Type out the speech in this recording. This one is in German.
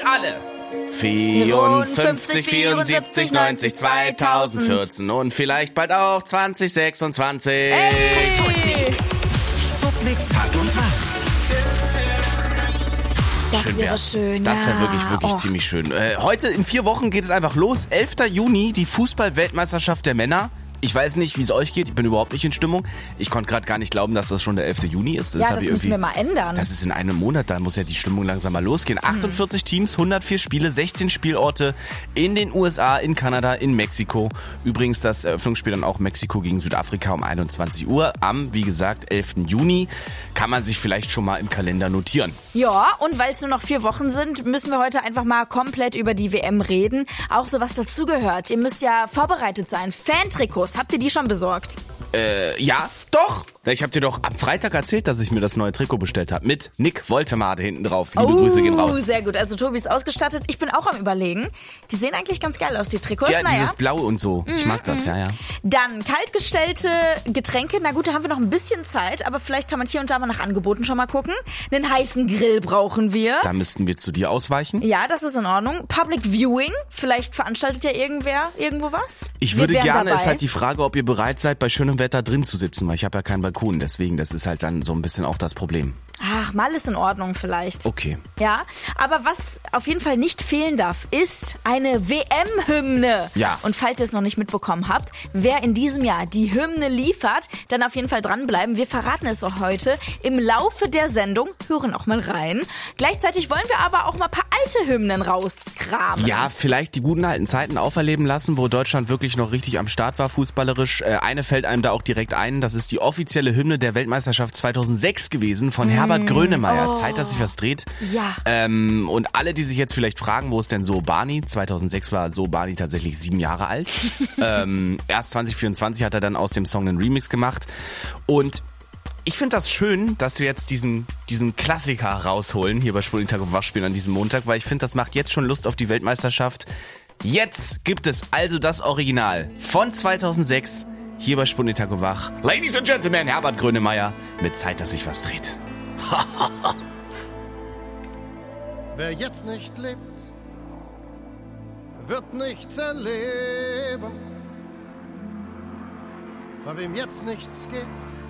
alle. 54, 74, 90, 2014 und vielleicht bald auch 2026. Hey! Sputnik Tag und Tag. Das Schön wäre wär's. schön, Das wäre ja. wirklich ziemlich schön. Heute in 4 Wochen geht es einfach los. 11. Juni, die Fußball-Weltmeisterschaft der Männer. Ich weiß nicht, wie es euch geht. Ich bin überhaupt nicht in Stimmung. Ich konnte gerade gar nicht glauben, dass das schon der 11. Juni ist. Ja, das müssen wir mal ändern. Das ist in einem Monat, da muss ja die Stimmung langsam mal losgehen. 48 Teams, 104 Spiele, 16 Spielorte in den USA, in Kanada, in Mexiko. Übrigens das Eröffnungsspiel dann auch Mexiko gegen Südafrika um 21 Uhr. Am, wie gesagt, 11. Juni kann man sich vielleicht schon mal im Kalender notieren. Ja, und weil es nur noch 4 Wochen sind, müssen wir heute einfach mal komplett über die WM reden. Auch so was dazugehört. Ihr müsst ja vorbereitet sein. Fantrikots, habt ihr die schon besorgt? Ja, doch. Ich habe dir doch am Freitag erzählt, dass ich mir das neue Trikot bestellt habe. Mit Nick Woltemade hinten drauf. Liebe Grüße gehen raus. Sehr gut. Also Tobi ist ausgestattet. Ich bin auch am Überlegen. Die sehen eigentlich ganz geil aus, die Trikots. Ja, naja. dieses Blau und so. Ich mag das, ja. Dann kaltgestellte Getränke. Na gut, da haben wir noch ein bisschen Zeit, aber vielleicht kann man hier und da mal nach Angeboten schon mal gucken. Einen heißen Grill brauchen wir. Da müssten wir zu dir ausweichen. Ja, das ist in Ordnung. Public Viewing. Vielleicht veranstaltet ja irgendwer irgendwo was. Ich Wir würde wären gerne, dabei. ist halt die Frage, ob ihr bereit seid, bei schönem Wetter drin zu sitzen, weil ich habe ja keinen Balkon, deswegen, das ist halt dann so ein bisschen auch das Problem. Ach, mal ist in Ordnung vielleicht. Okay. Ja, aber was auf jeden Fall nicht fehlen darf, ist eine WM-Hymne. Ja. Und falls ihr es noch nicht mitbekommen habt, wer in diesem Jahr die Hymne liefert, dann auf jeden Fall dranbleiben. Wir verraten es auch heute im Laufe der Sendung. Hören auch mal rein. Gleichzeitig wollen wir aber auch mal ein paar alte Hymnen rauskramen. Ja, vielleicht die guten alten Zeiten auferleben lassen, wo Deutschland wirklich noch richtig am Start war, fußballerisch. Eine fällt einem da auch direkt ein, das ist die offizielle Hymne der Weltmeisterschaft 2006 gewesen von Herbert Grönemeyer. Zeit, dass sich was dreht. Ja. Und alle, die sich jetzt vielleicht fragen, wo ist denn So Barney? 2006 war So Barney tatsächlich 7 Jahre alt. Erst 2024 hat er dann aus dem Song einen Remix gemacht. Und ich finde das schön, dass wir jetzt diesen Klassiker rausholen, hier bei Sputnik Tag und Wach spielen an diesem Montag, weil ich finde, das macht jetzt schon Lust auf die Weltmeisterschaft. Jetzt gibt es also das Original von 2006 hier bei Sputnik Tag und Wach. Ladies and Gentlemen, Herbert Grönemeyer mit Zeit, dass sich was dreht. Wer jetzt nicht lebt, wird nichts erleben. Bei wem jetzt nichts geht,